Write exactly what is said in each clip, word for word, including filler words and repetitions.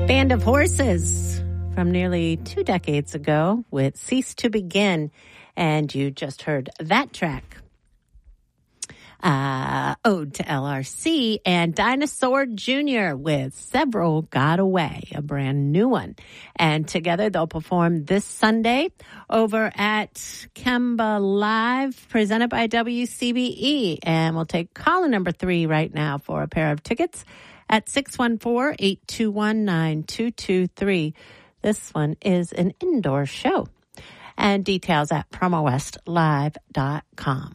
Band of Horses from nearly two decades ago with Cease to Begin. And you just heard that track. Uh, Ode to L R C and Dinosaur Junior with Several Got Away, a brand new one. And together they'll perform this Sunday over at Kemba Live, presented by W C B E. And we'll take caller number three right now for a pair of tickets at six one four, eight two one, nine two two three. This one is an indoor show. And details at promo west live dot com.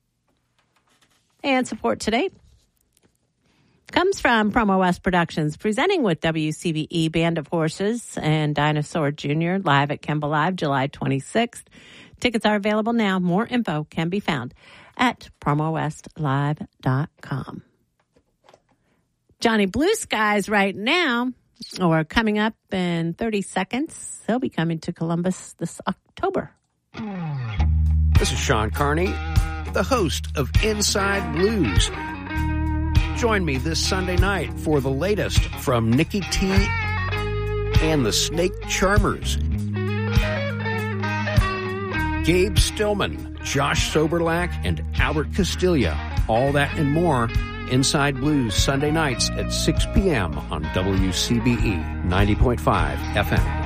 And support today comes from Promo West Productions, presenting with W C B E Band of Horses and Dinosaur Junior live at Kemba Live, July twenty-sixth. Tickets are available now. More info can be found at promo west live dot com. Johnny Blue Skies right now, or coming up in thirty seconds. They'll be coming to Columbus this October. This is Sean Carney, the host of Inside Blues. Join me this Sunday night for the latest from Nikki T and the Snake Charmers. Gabe Stillman, Josh Soberlack, and Albert Castilla. All that and more. Inside Blues Sunday nights at six p.m. on W C B E ninety point five F M.